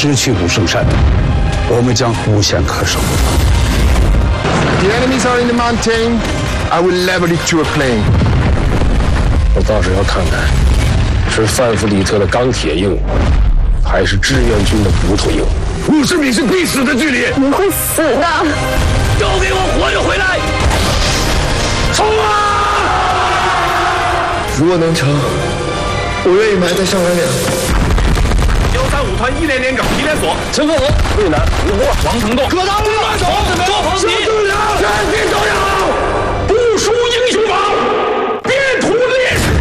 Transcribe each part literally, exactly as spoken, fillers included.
失去武圣山，我们将无险可守。 The enemies are in the mountain. I will level it to a plain. 我倒是要看看，是范弗里特的钢铁硬，还是志愿军的骨头硬。 五十米是必死的距离， 你会死的。 都给我活着回来！冲啊！ 如果能成，我愿意埋在上万两。 幺三五团一连连长，一连锁， 陈凤和、魏南、吴波、王承栋， 可当兵马走，做捧旗，全体都要不输英雄榜，遍土烈士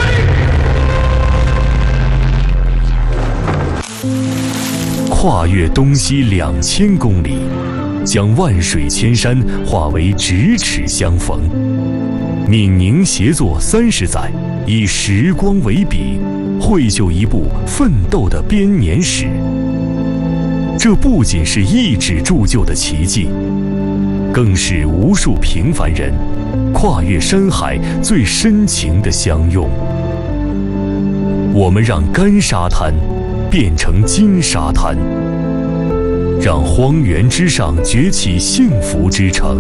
碑。跨越东西两千公里，将万水千山化为咫尺相逢。闽宁协作三十载，以时光为笔，绘就一部奋斗的编年史。这不仅是一纸铸就的奇迹，更是无数平凡人跨越山海最深情的相拥。我们让干沙滩变成金沙滩，让荒原之上崛起幸福之城。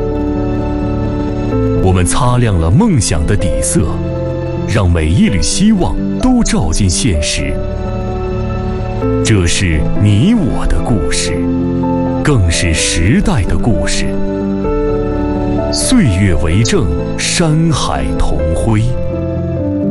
我们擦亮了梦想的底色，让每一缕希望都照进现实。这是你我的故事，更是时代的故事。岁月为证，山海同辉。